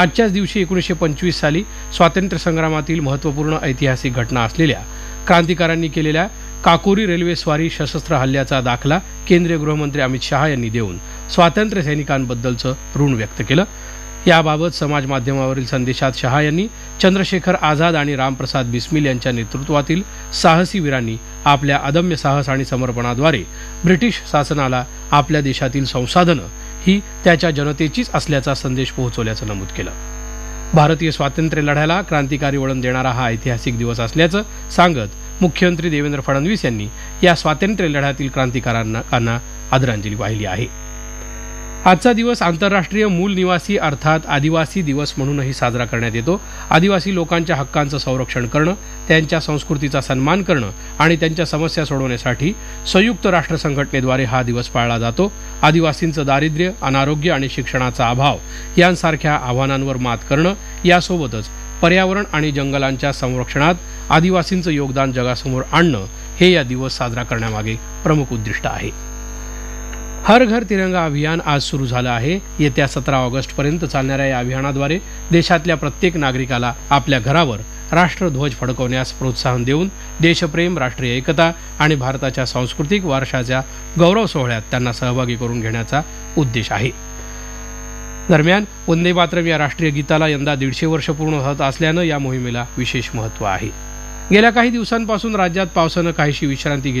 आजच्याच दिवशी 1925 साली स्वातंत्र्य संग्रामातील महत्त्वपूर्ण ऐतिहासिक घटना असलेल्या क्रांतिकारांनी केलेल्या काकोरी रेल्वे स्वारी सशस्त्र हल्ल्याचा दाखला केंद्रीय गृहमंत्री अमित शहा यांनी देऊन स्वातंत्र्य सैनिकांबद्दलचं ऋण व्यक्त केलं. याबाबत समाज माध्यमावरील संदेशात शहा यांनी चंद्रशेखर आझाद आणि रामप्रसाद बिस्मिल यांच्या नेतृत्वातील साहसी वीरांनी आपल्या अदम्य साहस आणि समर्पणाद्वारे ब्रिटिश शासनाला आपल्या देशातील संसाधनं ही त्याच्या जनतेचीच असल्याचा संदेश पोहोचवल्याचं नमूद केलं. भारतीय स्वातंत्र्य लढ्याला क्रांतिकारी वळण देणारा हा ऐतिहासिक दिवस असल्याचं सांगत मुख्यमंत्री देवेंद्र फडणवीस यांनी या स्वातंत्र्य लढ्यातील क्रांतिकारांना आदरांजली वाहिली आहे. आजचा दिवस आंतरराष्ट्रीय मूल निवासी अर्थात आदिवासी दिवस म्हणूनही साजरा करण्यात येतो. आदिवासी लोकांच्या हक्कांचं संरक्षण करणं, त्यांच्या संस्कृतीचा सन्मान करणं आणि त्यांच्या समस्या सोडवण्यासाठी संयुक्त राष्ट्र संघटनेद्वारे हा दिवस पाळला जातो. आदिवासींचं दारिद्र्य, अनारोग्य आणि शिक्षणाचा अभाव यांसारख्या आव्हानांवर मात करणं यासोबतच पर्यावरण आणि जंगलांच्या संरक्षणात आदिवासींचं योगदान जगासमोर आणणं हे या दिवस साजरा करण्यामागे प्रमुख उद्दिष्ट आहे. हर घर तिरंगा अभियान आज सुरू झालं आहे. येत्या 17 ऑगस्टपर्यंत चालणाऱ्या या अभियानाद्वारे देशातल्या प्रत्येक नागरिकाला आपल्या घरावर राष्ट्रध्वज फडकवण्यास प्रोत्साहन देऊन देशप्रेम, राष्ट्रीय एकता आणि भारताच्या सांस्कृतिक वारशाच्या गौरव सोहळ्यात त्यांना सहभागी करून घेण्याचा उद्देश आहे. दरम्यान वंदे मातरम या राष्ट्रीय गीताला यंदा 150 वर्ष पूर्ण होत असल्यानं या मोहिमेला विशेष महत्त्व आहे. गेल्या काही दिवसांपासून राज्यात पावसानं काहीशी विश्रांती